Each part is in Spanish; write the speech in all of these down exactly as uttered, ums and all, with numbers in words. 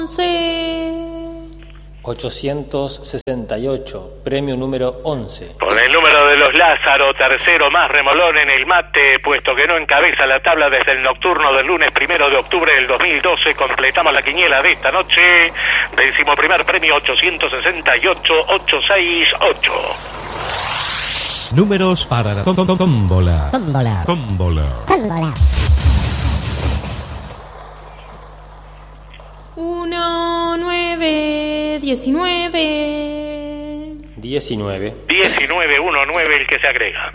ochocientos sesenta y ocho, premio número once. Con el número de los Lázaro, tercero más remolón en el mate, puesto que no encabeza la tabla desde el nocturno del lunes primero de octubre del dos mil doce, completamos la quiniela de esta noche, décimo primer premio ochocientos sesenta y ocho, ochocientos sesenta y ocho. Números para la tómbola. Tómbola. Tómbola. Tómbola. Uno, nueve, diecinueve. Diecinueve. Diecinueve, uno, nueve, el que se agrega.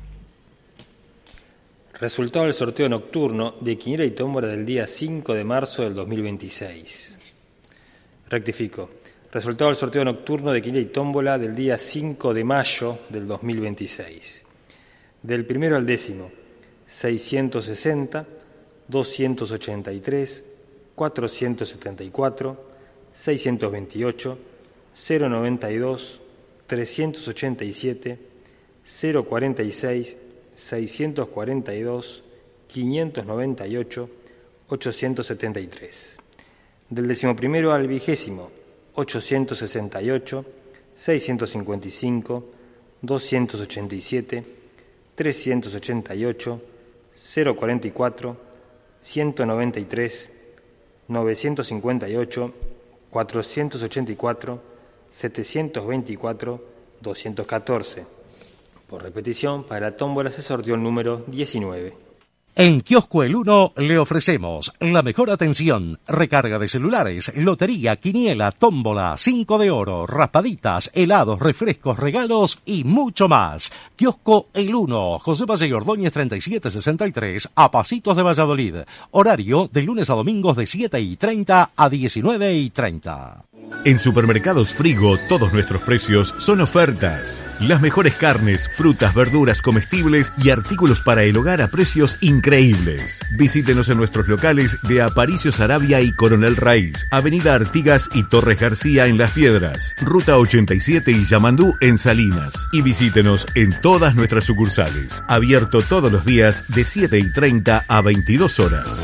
Resultado del sorteo nocturno de quiniela y tómbola del día cinco de marzo del dos mil veintiséis. Rectifico. Resultado del sorteo nocturno de quiniela y tómbola del día cinco de mayo del dos mil veintiséis. Del primero al décimo, seiscientos sesenta, doscientos ochenta y tres, cuatrocientos setenta y cuatro, seiscientos veintiocho, cero noventa y dos, trescientos ochenta y siete, cero cuarenta y seis, seiscientos cuarenta y dos, quinientos noventa y ocho, ochocientos setenta y tres. Del decimoprimero al vigésimo, ochocientos sesenta y ocho, seiscientos cincuenta y cinco, doscientos ochenta y siete, trescientos ochenta y ocho, cero cuarenta y cuatro, ciento noventa y tres, novecientos cincuenta y ocho, cuatrocientos ochenta y cuatro, setecientos veinticuatro, doscientos catorce. Por repetición, para la tómbola se sorteó el número diecinueve. En Kiosco El Uno le ofrecemos la mejor atención, recarga de celulares, lotería, quiniela, tómbola, cinco de oro, raspaditas, helados, refrescos, regalos y mucho más. Kiosco El Uno, José Paseo Ordóñez treinta y siete sesenta y tres, a pasitos de Valladolid. Horario de lunes a domingos de siete y treinta a diecinueve y treinta. En Supermercados Frigo, todos nuestros precios son ofertas. Las mejores carnes, frutas, verduras, comestibles y artículos para el hogar a precios increíbles. Visítenos en nuestros locales de Aparicio Saravia y Coronel Raiz, Avenida Artigas y Torres García en Las Piedras, Ruta ochenta y siete y Yamandú en Salinas. Y visítenos en todas nuestras sucursales. Abierto todos los días de siete y treinta a veintidós horas.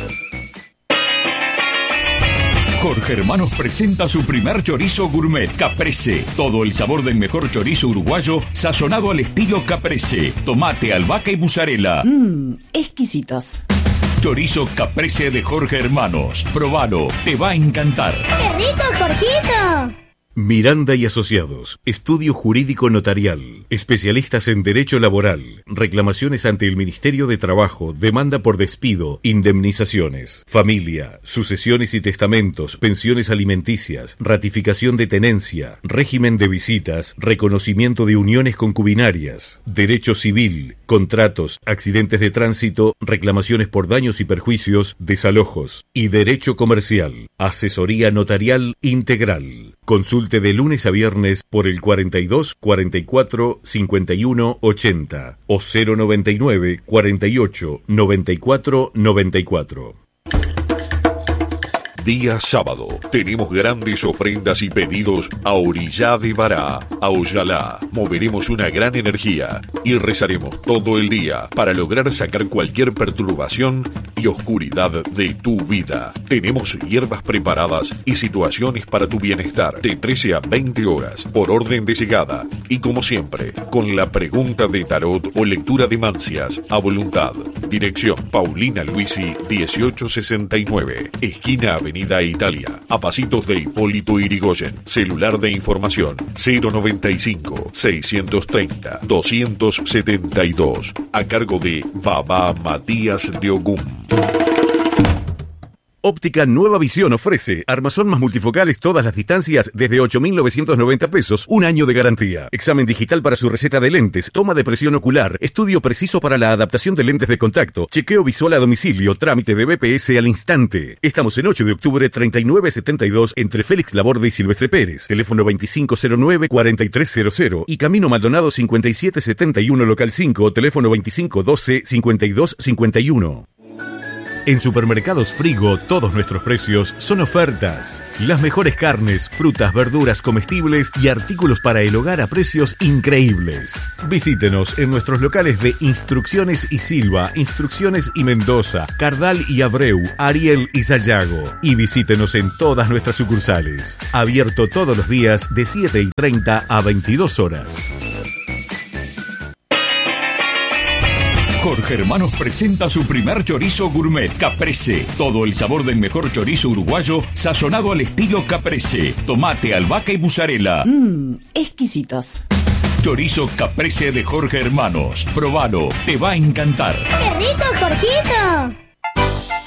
Jorge Hermanos presenta su primer chorizo gourmet, Caprese. Todo el sabor del mejor chorizo uruguayo, sazonado al estilo Caprese. Tomate, albahaca y mozzarella. Mmm, exquisitos. Chorizo Caprese de Jorge Hermanos. Probalo, te va a encantar. ¡Qué rico, Jorgito! Miranda y Asociados, estudio jurídico notarial, especialistas en derecho laboral, reclamaciones ante el Ministerio de Trabajo, demanda por despido, indemnizaciones, familia, sucesiones y testamentos, pensiones alimenticias, ratificación de tenencia, régimen de visitas, reconocimiento de uniones concubinarias, derecho civil, contratos, accidentes de tránsito, reclamaciones por daños y perjuicios, desalojos y derecho comercial, asesoría notarial integral. Consulte de lunes a viernes por el cuarenta y dos, cuarenta y cuatro, cincuenta y uno, ochenta o cero noventa y nueve, cuarenta y ocho, noventa y cuatro, noventa y cuatro. Día sábado, tenemos grandes ofrendas y pedidos a Orillá de Bará, a Oyalá. Moveremos una gran energía y rezaremos todo el día para lograr sacar cualquier perturbación y oscuridad de tu vida. Tenemos hierbas preparadas y situaciones para tu bienestar de trece a veinte horas por orden de llegada y como siempre, con la pregunta de tarot o lectura de mancias a voluntad. Dirección Paulina Luisi dieciocho sesenta y nueve, esquina Avenida Italia, a pasitos de Hipólito Yrigoyen. Celular de información cero noventa y cinco, seiscientos treinta, doscientos setenta y dos, a cargo de Baba Matías de Ogum. Óptica Nueva Visión ofrece armazón más multifocales todas las distancias desde ocho mil novecientos noventa pesos, un año de garantía. Examen digital para su receta de lentes, toma de presión ocular, estudio preciso para la adaptación de lentes de contacto, chequeo visual a domicilio, trámite de B P S al instante. Estamos en ocho de octubre treinta y nueve setenta y dos entre Félix Laborde y Silvestre Pérez. Teléfono veinticinco cero nueve, cuarenta y tres cero cero y Camino Maldonado cincuenta y siete setenta y uno local cinco, teléfono veinticinco doce, cincuenta y dos cincuenta y uno. En Supermercados Frigo, todos nuestros precios son ofertas. Las mejores carnes, frutas, verduras, comestibles y artículos para el hogar a precios increíbles. Visítenos en nuestros locales de Instrucciones y Silva, Instrucciones y Mendoza, Cardal y Abreu, Ariel y Sayago. Y visítenos en todas nuestras sucursales. Abierto todos los días de siete y treinta a veintidós horas. Jorge Hermanos presenta su primer chorizo gourmet, Caprese. Todo el sabor del mejor chorizo uruguayo, sazonado al estilo Caprese. Tomate, albahaca y mozzarella. Mmm, exquisitos. Chorizo Caprese de Jorge Hermanos. Probalo, te va a encantar. ¡Qué rico, Jorgito!